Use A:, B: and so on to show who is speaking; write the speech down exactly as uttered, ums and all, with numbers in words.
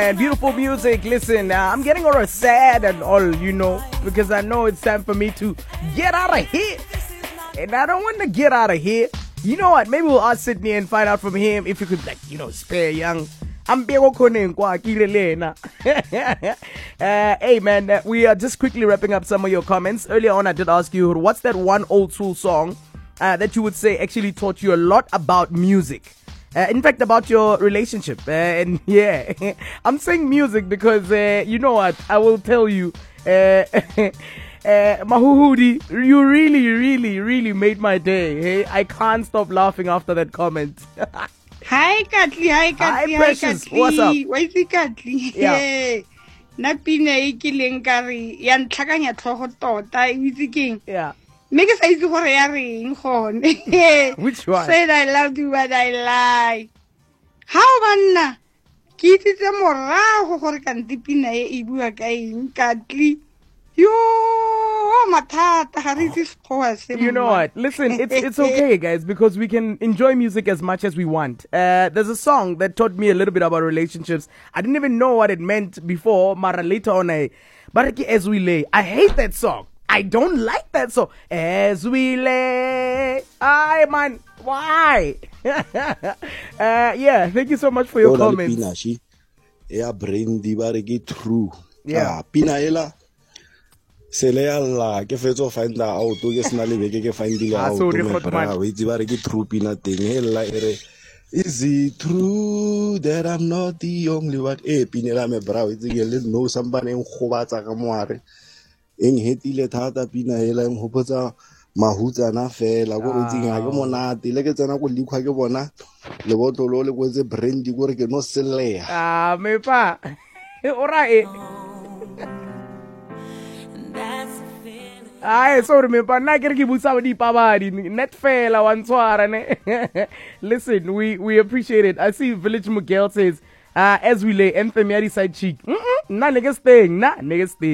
A: And beautiful music. Listen, uh, I'm getting all sad and all, you know, because I know it's time for me to get out of here. And I don't want to get out of here. You know what? Maybe we'll ask Sydney and find out from him if he could, like, you know, spare young. I'm uh, Hey man, uh, we are just quickly wrapping up some of your comments. Earlier on, I did ask you, what's that one old school song uh, that you would say actually taught you a lot about music? Uh, in fact, about your relationship. Uh, and yeah, I'm saying music because, uh, you know what, I will tell you, uh, uh, Mahuhudi, you really, really, really made my day. Hey, I can't stop laughing after that comment.
B: Hi, Katli. Hi, Katli.
A: Hi, Precious.
B: Hi,
A: What's up?
B: Why is it Katli?
A: Yeah.
B: Na pina e kileng ka re ya ntlhakanya tlhogo tota e itse keng.
A: Yeah.
B: Mme ke sa itse gore ya reng gone.
A: Which one?
B: Said I love you but I lie. How banna? Ke itse morago gore kante pina e e bua ka eng Katli. Yo, matata
A: You know what? Listen, it's it's okay, guys, because we can enjoy music as much as we want. Uh, there's a song that taught me a little bit about relationships. I didn't even know what it meant before. Mara later on, I Baraki As We Lay. I hate that song. I don't like that song. As we lay. Aye, man. Why? uh, yeah, thank you so much for your comments.
C: Yeah, brain di true.
A: Yeah,
C: pina ela. Sele alla ke fetso find out ke sna le beke ke find ile out me bra we itse ba re ke true pina teng ela ere is it true that I'm not the only one e pinela me bra we itse ke le no somebody en gobatsa ka moare eng hetile thata pina ela en hopotsa mahutsa na fela go re tseng ga ke monate le ke tsena go likhwa ke bona le botlolo le go tse brandy go re ke no selleya
A: ah me pa ora e Ay, sorry me pa na kere ke butsa di pabadi net fela wa ntshwara ne. Listen, we we appreciate it. I see Village Miguel says uh, as we lay anthem ya di side cheek. Mm -mm, na niggas thing, na niggas thing.